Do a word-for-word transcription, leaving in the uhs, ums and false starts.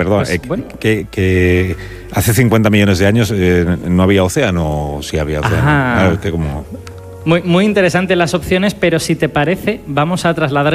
perdón, Pues, eh, bueno. que, que hace cincuenta millones de años eh, no había océano, o sí había océano. Ajá. Claro, usted como... Muy, muy interesantes las opciones, pero si te parece, vamos a trasladar